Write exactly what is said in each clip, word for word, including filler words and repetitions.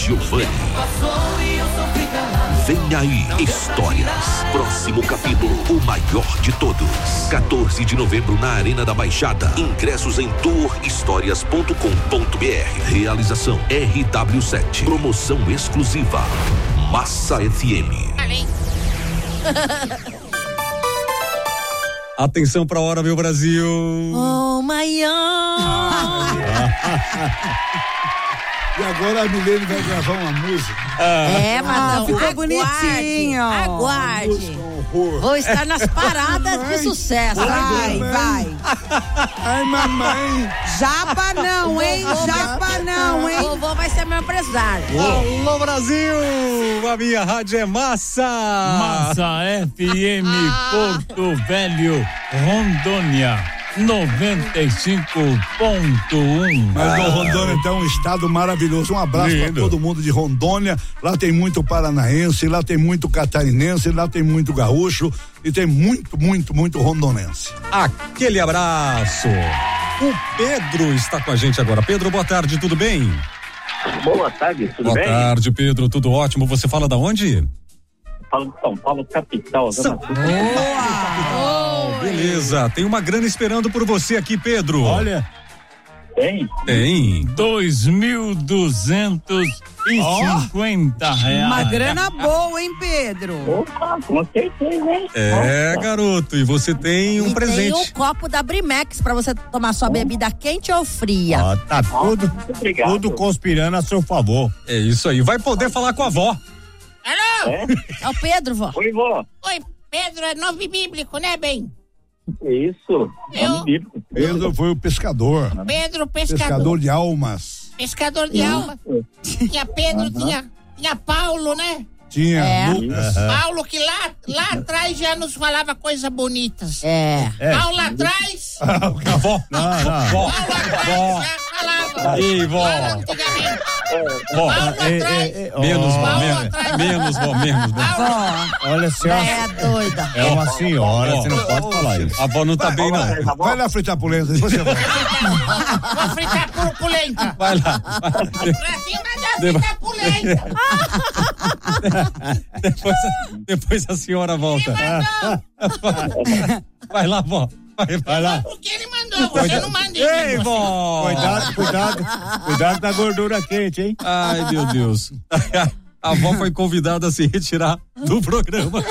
Giovanni. Vem aí, Histórias. Próximo capítulo, o maior de todos. quatorze de novembro na Arena da Baixada. Ingressos em tour histórias ponto com ponto b r. Realização R W sete. Promoção exclusiva Massa F M. Atenção pra hora, meu Brasil. Oh, maior. E agora a Milene vai gravar uma música. É, mas Ah, ficou bonitinho. Aguarde. Vou estar nas paradas de sucesso. Vai, vai. Ai, mamãe. Japa não, hein? Japa não, hein? Vovô vai ser meu empresário. Alô, Brasil! A minha rádio é Massa. Massa F M Porto Velho, Rondônia, noventa e cinco ponto um. Mas o Rondônia tem um estado maravilhoso. Um abraço para todo mundo de Rondônia. Lá tem muito paranaense, lá tem muito catarinense, lá tem muito gaúcho e tem muito, muito, muito rondonense. Aquele abraço. O Pedro está com a gente agora. Pedro, boa tarde, tudo bem? Boa tarde, tudo boa bem? Boa tarde, Pedro, tudo ótimo. Você fala da onde? Falo de São Paulo, capital. São Paulo, capital. Beleza, tem uma grana esperando por você aqui, Pedro. Olha. Tem? Tem. Dois mil duzentos e cinquenta reais. Uma grana boa, hein, Pedro? Opa, com certeza, hein? É, Nossa. garoto, e você tem um e presente. Tem um copo da Brimex pra você tomar sua bebida quente ou fria. Ah, tá tudo, obrigado. tudo conspirando a seu favor. É isso aí, vai poder falar com a avó. Alô? É? É o Pedro, vó. Oi, vó. Oi, Pedro é nome bíblico, né, bem? Isso. Eu- Pedro foi o pescador. Pedro, Pescador de almas. pescador de alma. Tinha Pedro, tinha, tinha Paulo, né? Tinha É. Lucas. Paulo que lá, lá atrás já nos falava coisas bonitas. É. Paulo lá atrás, A avó. Não, não. Vó. Paulo atrás Vó. já falava. Ei, vó. Lá antigamente. Vó. Paulo Ei, atrás. ei, ei, ó. Menos, vó, Paulo menos. atrás. Menos, vó, menos. menos. Ó, Olha, senhora, É doida. é uma senhora, Ó, você não pode falar isso. A avó não tá bem, não. Vai lá fritar polenta, depois você vai. Vou fritar por polenta. Vai lá. Pra cima da frita polenta. Depois, depois a senhora volta. Vai lá, vó. Vai, vai lá. O que ele mandou, você não manda. Ei, vó. Cuidado, cuidado, cuidado da gordura quente, hein? Ai, meu Deus. A avó foi convidada a se retirar do programa.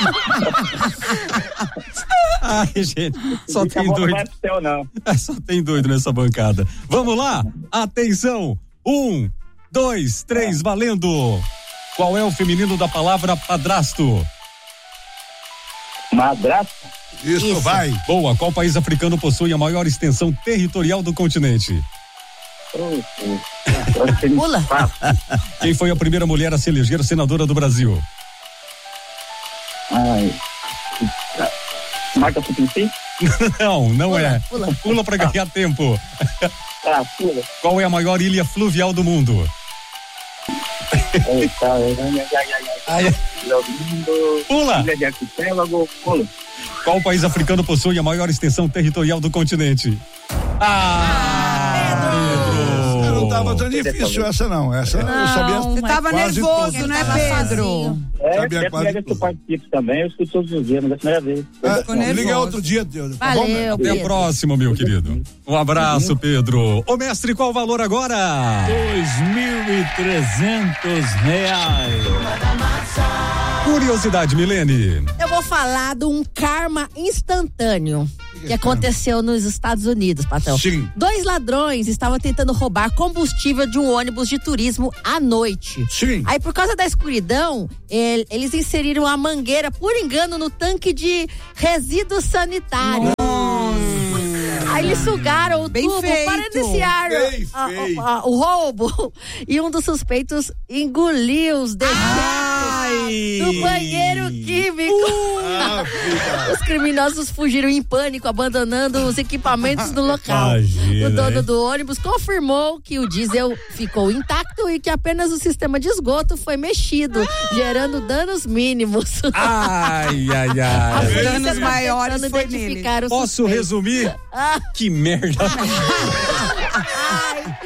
Ai, gente, só Fica tem bom, doido. Não vai pro céu, não. Só tem doido nessa bancada. Vamos lá? Atenção. Um, dois, três, valendo. Qual é o feminino da palavra padrasto? Madrasta. Isso, Isso. vai. Boa. Qual país africano possui a maior extensão territorial do continente? Pula. Quem foi a primeira mulher a se eleger senadora do Brasil? Ai. Marca Suplicy? Não, não Pula, é. pula. Pula pra ganhar tempo. Ah, pula. Qual é a maior ilha fluvial do mundo? Eita, ai, ai, ai, ai. Lindo. Pula. Ilha de arquipélago, pula. Qual país africano possui a maior extensão territorial do continente? Ah, Pedro! Não tava tão difícil essa, não. Essa eu sabia. você tava quase nervoso, todas. né, Tava Pedro? sozinho. É, Sabia é a quase primeira vez que eu tudo. participo também, eu escuto todos os dias, mas é a primeira vez. Ah, Ficou nervoso. liga outro dia, Deus. Tá bom, Valeu, né? Até a Pedro. próxima, meu querido. Um abraço, Pedro. Ô, mestre, qual o valor agora? Dois mil e trezentos reais. Curiosidade, Milene. Eu vou falar de um karma instantâneo que aconteceu nos Estados Unidos, patrão. Sim. Dois ladrões estavam tentando roubar combustível de um ônibus de turismo à noite. Sim. Aí, por causa da escuridão, el- eles inseriram a mangueira, por engano, no tanque de resíduo sanitário. Aí eles sugaram o Bem tubo feito. para iniciar Bem a- a- feito. a- o roubo. E um dos suspeitos engoliu os dejetos do banheiro químico. Ah, filha. Os criminosos fugiram em pânico, abandonando os equipamentos no local. Imagina, O dono hein? do ônibus confirmou que o diesel ficou intacto e que apenas o sistema de esgoto foi mexido, gerando danos mínimos. Ai, ai, A ai. polícia danos tá maiores tentando foi identificar o Posso suspeito. resumir? Que merda. Ai,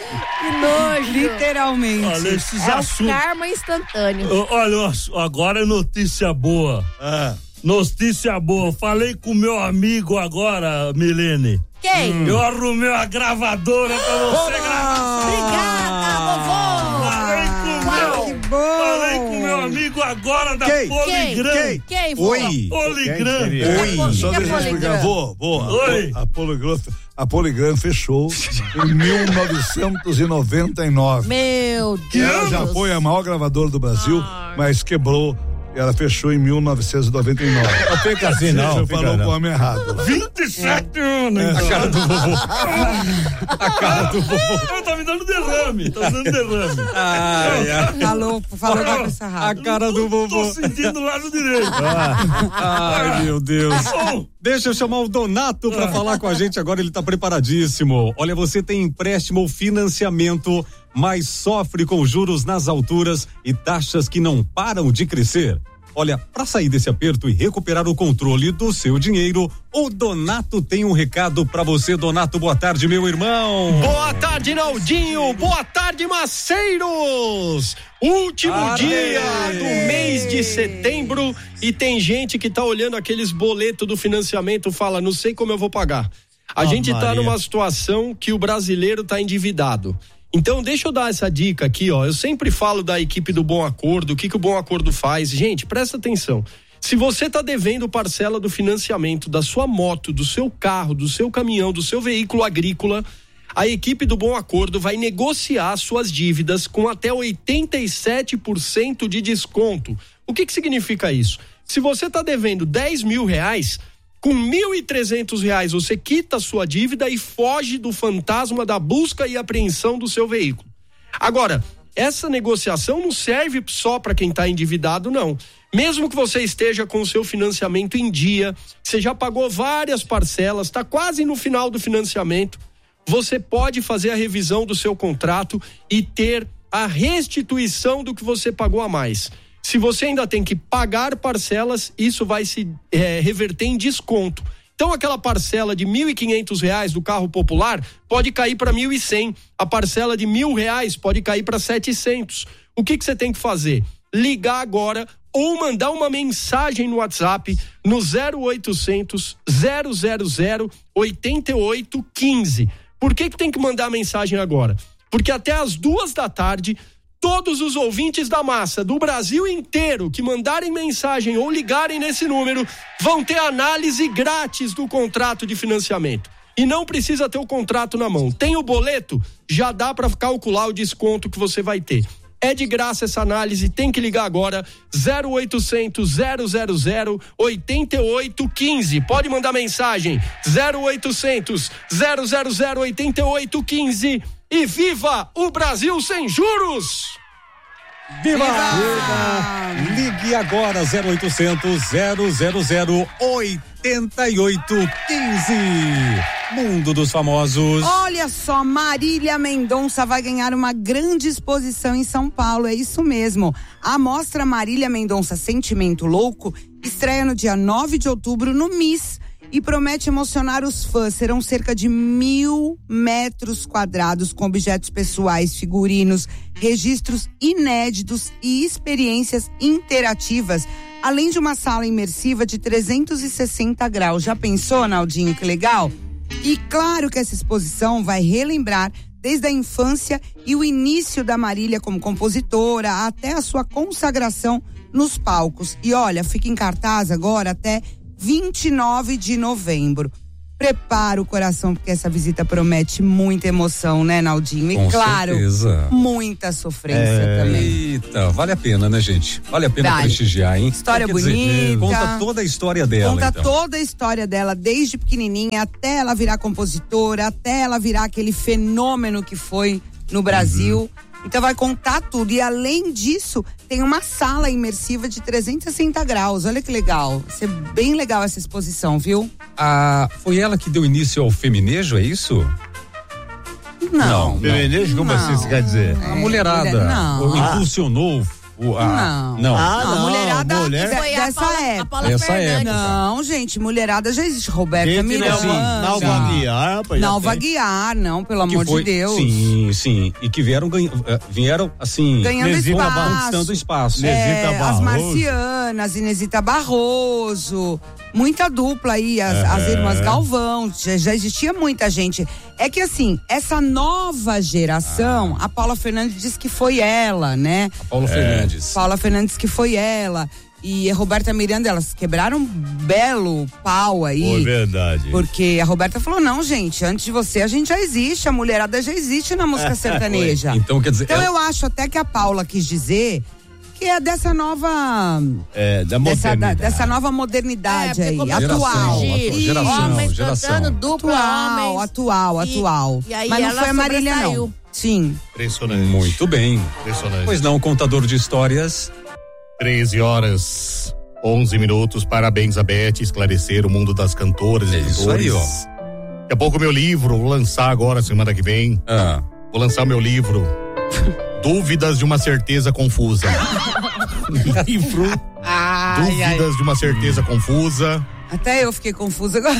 Que nojo. Literalmente. Olha, esses É assuntos. o karma instantâneo. Ô, Olha, agora é notícia boa. Ah. Notícia boa. Falei com meu amigo agora, Milene. Quem? Eu arrumei uma gravadora pra você gravar. Obrigada, vovô. Falei com Uau. meu, Que bom. falei com meu amigo agora da Quem? Poligram. Quem? Quem, vovô? Oi. Poligram. Oi. Só Que é deixa eu explicar. Poligram? Vou, vou. Oi. A Poligram, a Poligram fechou em mil novecentos e noventa e nove. Meu Que ela Deus. já foi a maior gravadora do Brasil, mas quebrou. Ela fechou em mil novecentos e noventa e nove. Não fica assim, não. Você Fica falou com o não. homem errado. vinte e sete anos. A cara do vovô. A cara do vovô. Eu tá me dando derrame. Tá me dando derrame. Ai, ai. Falou, falou com essa A rádio. cara do Tô vovô. sentindo o lado direito. Ai, meu Deus. Bom, Deixa eu chamar o Donato para falar com a gente agora, ele tá preparadíssimo. Olha, você tem empréstimo ou financiamento, mas sofre com juros nas alturas e taxas que não param de crescer. Olha, para sair desse aperto e recuperar o controle do seu dinheiro, o Donato tem um recado para você. Donato, boa tarde, meu irmão. Boa tarde, Naldinho. Boa tarde, Maceiros. Último Arre. dia do mês de setembro e tem gente que tá olhando aqueles boletos do financiamento, fala, não sei como eu vou pagar. A Ah, gente tá Maria. numa situação que o brasileiro tá endividado. Então, deixa eu dar essa dica aqui, ó. Eu sempre falo da equipe do Bom Acordo, o que que o Bom Acordo faz. Gente, presta atenção. Se você tá devendo parcela do financiamento da sua moto, do seu carro, do seu caminhão, do seu veículo agrícola, a equipe do Bom Acordo vai negociar suas dívidas com até oitenta e sete por cento de desconto. O que que significa isso? Se você tá devendo dez mil reais, com mil e trezentos reais você quita a sua dívida e foge do fantasma da busca e apreensão do seu veículo. Agora, essa negociação não serve só para quem está endividado, não. Mesmo que você esteja com o seu financiamento em dia, você já pagou várias parcelas, está quase no final do financiamento, você pode fazer a revisão do seu contrato e ter a restituição do que você pagou a mais. Se você ainda tem que pagar parcelas, isso vai se é, reverter em desconto. Então, aquela parcela de mil e quinhentos reais do carro popular pode cair para mil e cem. A parcela de mil reais pode cair para setecentos. O que que você tem que fazer? Ligar agora ou mandar uma mensagem no WhatsApp no zero oitocentos, zero zero zero, oito oito um cinco. Por que que tem que mandar a mensagem agora? Porque até as duas da tarde, todos os ouvintes da massa do Brasil inteiro que mandarem mensagem ou ligarem nesse número vão ter análise grátis do contrato de financiamento. E não precisa ter o contrato na mão. Tem o boleto? Já dá para calcular o desconto que você vai ter. É de graça essa análise, tem que ligar agora, zero oitocentos, zero zero zero, oito oito um cinco. Pode mandar mensagem, zero oitocentos, zero zero zero, oito oito um cinco. E viva o Brasil sem juros! Viva! Viva! Ligue agora, zero oitocentos, zero zero zero, oito oito um cinco. Mundo dos Famosos. Olha só, Marília Mendonça vai ganhar uma grande exposição em São Paulo, é isso mesmo. A mostra Marília Mendonça Sentimento Louco estreia no dia nove de outubro no M I S e promete emocionar os fãs. Serão cerca de mil metros quadrados com objetos pessoais, figurinos, registros inéditos e experiências interativas, além de uma sala imersiva de trezentos e sessenta graus. Já pensou, Naldinho, que legal? E claro que essa exposição vai relembrar desde a infância e o início da Marília como compositora até a sua consagração nos palcos. E olha, fica em cartaz agora até vinte e nove de novembro. Prepara o coração, porque essa visita promete muita emoção, né, Naldinho? E Com claro, certeza. muita sofrência É, também. Eita, vale a pena, né, gente? Vale a pena Vale. prestigiar, hein? História Quer dizer, bonita. conta toda a história dela, Conta então. toda a história dela, desde pequenininha até ela virar compositora, até ela virar aquele fenômeno que foi no Brasil. Uhum. Então vai contar tudo. E além disso, tem uma sala imersiva de trezentos e sessenta graus. Olha que legal. Vai ser bem legal essa exposição, viu? Ah, foi ela que deu início ao feminejo, é isso? Não. Feminejo, como Não. assim você quer dizer? A mulherada mulher- não. impulsionou O, a, não. Não. Ah, não. A mulherada mulher... foi dessa Paula, época. A Paula Essa Fernandes. época. Não, gente, mulherada já existe. Roberta Miranda. Nalva Guiar, rapaz. Nalva Guiar, não, pelo Que amor foi, de Deus. Sim, sim. E que vieram, ganha, vieram assim, Ganhando Inesita, espaço. conquistando espaço. É, Inesita as Barroso. Marcianas, Inesita Barroso, muita dupla aí, as, Uhum. as irmãs Galvão, já, já existia muita gente. É que assim, essa nova geração, Ah. a Paula Fernandes diz que foi ela, né? A Paula Fernandes. Paula Fernandes que foi ela. E a Roberta Miranda, elas quebraram um belo pau aí. Foi verdade. Porque a Roberta falou, não, gente, antes de você a gente já existe, a mulherada já existe na música sertaneja. Então, quer dizer... Então ela- eu acho até que a Paula quis dizer que é dessa nova É, da dessa, da- modernidade. dessa nova modernidade É, aí, porque Geração, atual. atu- Isso. geração, Homens geração. cantando, dupla, Atual, homens. atual, E- atual. e aí Mas não ela foi a Marília, não. sobressaiu. Sim. Impressionante. Muito bem. Impressionante. Pois não, contador de histórias. treze horas, onze minutos. Parabéns a Beth, esclarecer o mundo das cantoras e É isso cantores. aí, ó. Daqui a pouco meu livro, vou lançar agora, semana que vem. Ah. Vou lançar meu livro. Dúvidas de uma certeza confusa. Livro. Dúvidas de uma certeza confusa. Até eu fiquei confusa agora.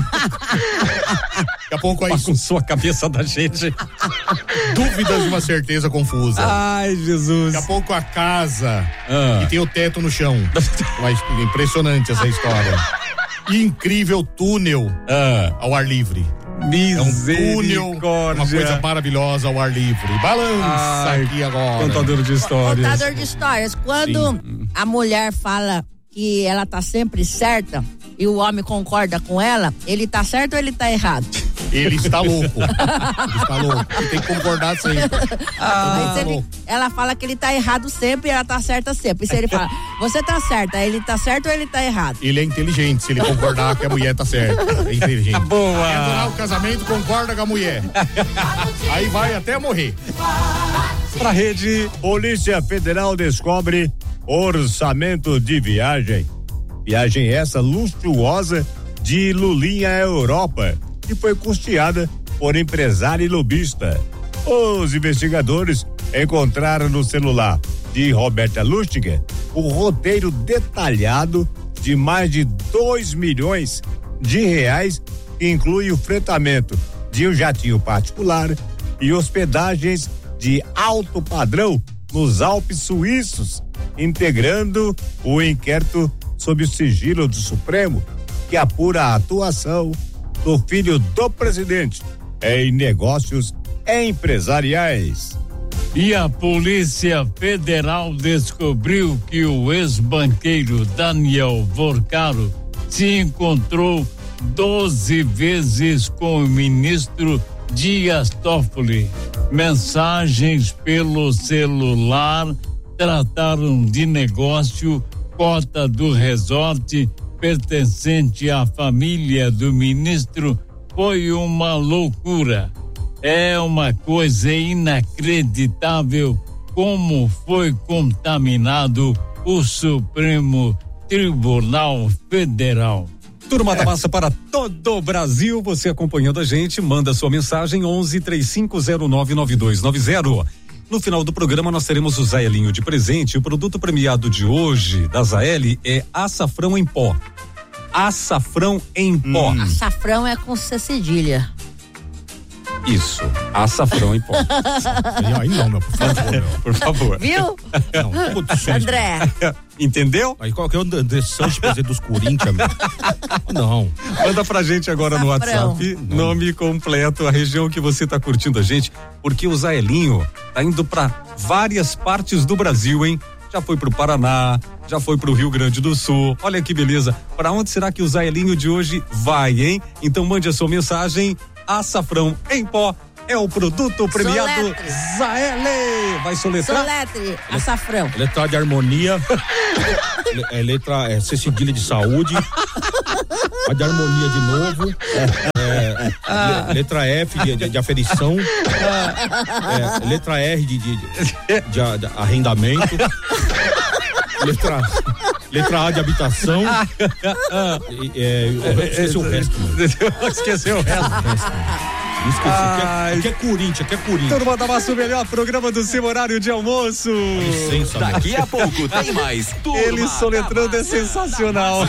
Daqui a pouco aí. Bagunçou a cabeça da gente. Dúvidas de uma certeza confusa. Ai, Jesus. Daqui a pouco a casa Ah. que tem o teto no chão. Mas impressionante essa história. E incrível túnel Ah. ao ar livre. É um túnel, Misericórdia. uma coisa maravilhosa ao ar livre. Balança Ai, aqui agora. Contador de histórias. Contador de histórias. Quando a mulher fala que ela tá sempre certa e o homem concorda com ela, ele tá certo ou ele tá errado? Ele está louco. Ele está louco. Ele tem que concordar sempre. Mas Ele ele- louco. ela fala que ele tá errado sempre e ela tá certa sempre. E se ele fala, você tá certa, ele tá certo ou ele tá errado? Ele é inteligente se ele concordar que a mulher tá certa. É inteligente. Boa. Entra lá o casamento, concorda com a mulher. Aí vai até morrer. Pra rede. Polícia Federal descobre orçamento de viagem. Viagem essa luxuosa de Lulinha à Europa, que foi custeada por empresário e lobista. Os investigadores encontraram no celular de Roberta Lustiger o roteiro detalhado de mais de dois milhões de reais, que inclui o fretamento de um jatinho particular e hospedagens de alto padrão nos Alpes suíços, integrando o inquérito sob o sigilo do Supremo, que apura a atuação do filho do presidente em negócios empresariais. E a Polícia Federal descobriu que o ex-banqueiro Daniel Vorcaro se encontrou doze vezes com o ministro Dias Toffoli. Mensagens pelo celular trataram de negócio, cota do resort pertencente à família do ministro. Foi uma loucura. É uma coisa inacreditável como foi contaminado o Supremo Tribunal Federal. Turma da Massa para todo o Brasil, você acompanhando a gente, manda sua mensagem onze, três cinco zero nove, nove dois nove zero. No final do programa nós teremos o Zaelinho de presente. O produto premiado de hoje da Zaeli é açafrão em pó. Açafrão em pó. Açafrão é com C cedilha. Isso, açafrão em pó. Aí não, meu, por favor, meu. Por favor. Viu? Não, putz, André. Entendeu? Aí qual que é o André Santos, presidente dos Corinthians, meu? Não. Manda pra gente agora no Açafrão. WhatsApp, nome completo, a região que você tá curtindo a gente, porque o Zaelinho tá indo pra várias partes do Brasil, hein? Já foi pro Paraná, já foi pro Rio Grande do Sul. Olha que beleza. Pra onde será que o Zaelinho de hoje vai, hein? Então mande a sua mensagem. Açafrão em pó é o produto premiado Soletre. Zaeli. Vai soletrar? Soletre, açafrão. Letra de harmonia. le- é letra é, C cedilha de saúde. A de harmonia de novo. É, le- letra F de, de, de aferição. É, letra R de, de, de, de- de arrendamento. Letra, letra A de habitação. E, é, eu esqueci o resto. Mano. Esqueceu o resto. Esqueci, aqui é, aqui é Corinthians, aqui é Corinthians. Turma da Massa, o melhor programa do seu horário de almoço. Licença, Daqui a pouco tem mais. Turma Ele soletrando é sensacional.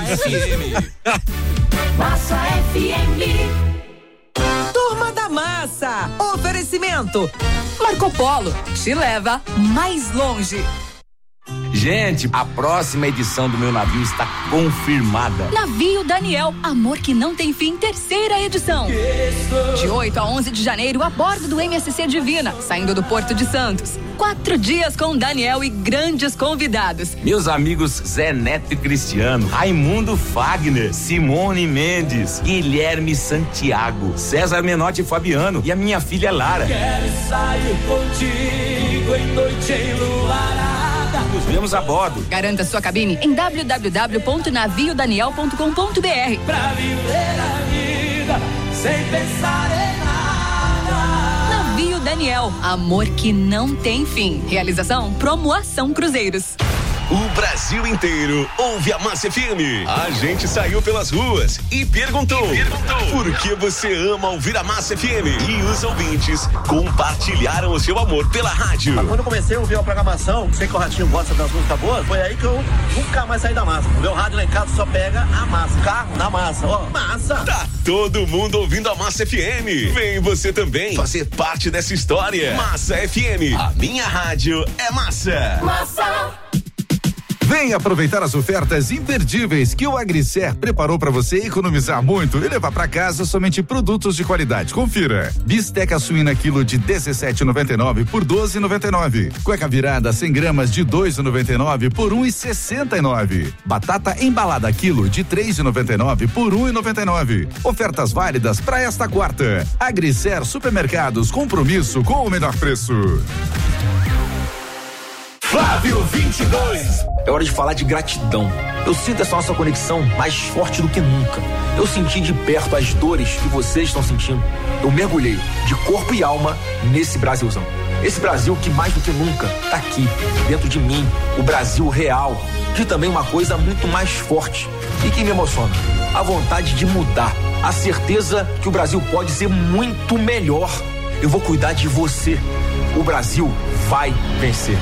Massa F M. Turma da Massa. Oferecimento. Marco Polo te leva mais longe. Gente, a próxima edição do meu navio está confirmada. Navio Daniel, amor que não tem fim, terceira edição. De oito a onze de janeiro, a bordo do M S C Divina, saindo do Porto de Santos. Quatro dias com Daniel e grandes convidados. Meus amigos Zé Neto e Cristiano, Raimundo Fagner, Simone Mendes, Guilherme Santiago, César Menotti e Fabiano e a minha filha Lara. Quero sair contigo em noite enluarada. Nos vemos a bordo. Garanta sua cabine em w w w ponto navio daniel ponto com ponto b r. Pra viver a vida sem pensar em nada. Navio Daniel, amor que não tem fim. Realização Promoação Cruzeiros. O Brasil inteiro ouve a Massa F M. A gente saiu pelas ruas e perguntou, e perguntou por que você ama ouvir a Massa F M. E os ouvintes compartilharam o seu amor pela rádio. Quando eu comecei a ouvir a programação, sei que o Ratinho gosta das músicas boas, foi aí que eu nunca mais saí da massa. O meu rádio lá em casa só pega a massa. Carro na massa, ó, massa. Tá todo mundo ouvindo a Massa F M. Vem você também fazer parte dessa história. Massa F M, a minha rádio é massa. Massa. Vem aproveitar as ofertas imperdíveis que o Agricer preparou para você economizar muito e levar para casa somente produtos de qualidade. Confira. Bisteca suína quilo de dezessete reais e noventa e nove centavos por doze reais e noventa e nove centavos. Cueca virada cem gramas de dois reais e noventa e nove centavos por um real e sessenta e nove centavos. Batata embalada quilo de três reais e noventa e nove centavos por um real e noventa e nove centavos. Ofertas válidas para esta quarta. Agricer Supermercados, compromisso com o menor preço. Flávio vinte e dois. É hora de falar de gratidão. Eu sinto essa nossa conexão mais forte do que nunca. Eu senti de perto as dores que vocês estão sentindo. Eu mergulhei de corpo e alma nesse Brasilzão. Esse Brasil que mais do que nunca tá aqui, dentro de mim, o Brasil real. De também uma coisa muito mais forte e que me emociona. A vontade de mudar. A certeza que o Brasil pode ser muito melhor. Eu vou cuidar de você. O Brasil vai vencer.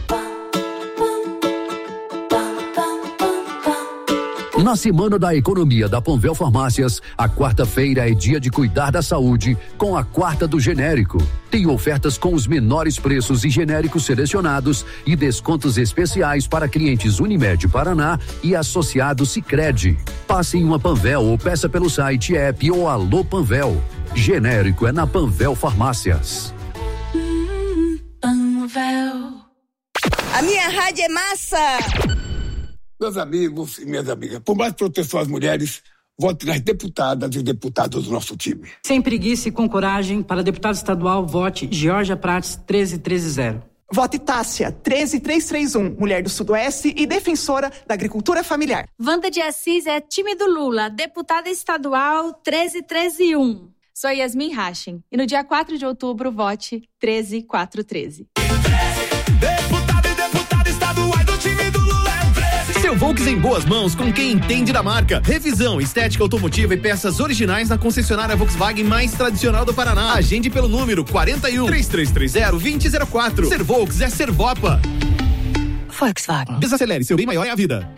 Na Semana da Economia da Panvel Farmácias, a quarta-feira é dia de cuidar da saúde com a Quarta do Genérico. Tem ofertas com os menores preços e genéricos selecionados e descontos especiais para clientes Unimed Paraná e associados Sicredi. Passe em uma Panvel ou peça pelo site, app ou Alô Panvel. Genérico é na Panvel Farmácias. Hum, Panvel. A minha rádio é massa. Meus amigos e minhas amigas, por mais proteção às mulheres, vote nas deputadas e deputados do nosso time. Sem preguiça e com coragem, para deputado estadual, vote Georgia Prates treze treze zero. Vote Tássia treze três três um, mulher do Sudoeste e defensora da agricultura familiar. Wanda de Assis é time do Lula, deputada estadual treze treze um. Sou Yasmin Hachem e no dia quatro de outubro vote treze quatro treze. Deputado e deputada estaduais do time do Lula é treze. Seu Volks em boas mãos com quem entende da marca. Revisão, estética automotiva e peças originais na concessionária Volkswagen mais tradicional do Paraná. Agende pelo número quarenta e um, três três três zero, dois zero zero quatro. Ser Volks é ser Vopa. Volkswagen. Desacelere, seu bem maior é a vida.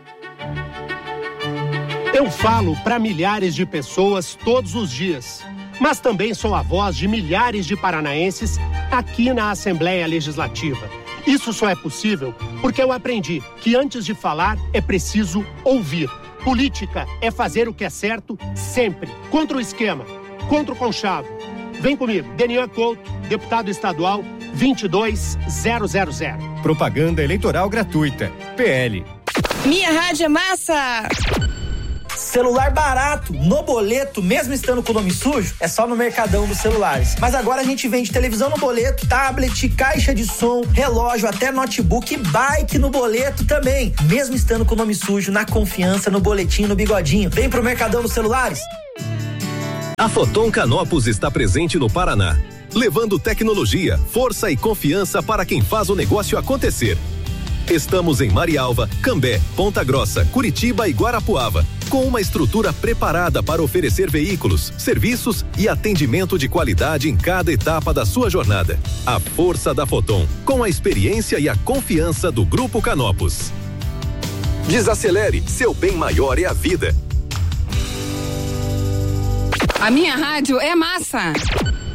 Eu falo para milhares de pessoas todos os dias, mas também sou a voz de milhares de paranaenses aqui na Assembleia Legislativa. Isso só é possível porque eu aprendi que antes de falar é preciso ouvir. Política é fazer o que é certo sempre. Contra o esquema, contra o conchavo. Vem comigo, Denian Couto, deputado estadual vinte e dois zero zero zero. Propaganda eleitoral gratuita. P L. Minha rádio é massa. Celular barato, no boleto, mesmo estando com o nome sujo, é só no Mercadão dos Celulares. Mas agora a gente vende televisão no boleto, tablet, caixa de som, relógio, até notebook e bike no boleto também. Mesmo estando com o nome sujo, na confiança, no boletim, no bigodinho. Vem pro Mercadão dos Celulares. A Foton Canopus está presente no Paraná, levando tecnologia, força e confiança para quem faz o negócio acontecer. Estamos em Marialva, Cambé, Ponta Grossa, Curitiba e Guarapuava. com uma estrutura preparada para oferecer veículos, serviços e atendimento de qualidade em cada etapa da sua jornada. A força da Foton, com a experiência e a confiança do Grupo Canopus. Desacelere, seu bem maior é a vida. A minha rádio é massa.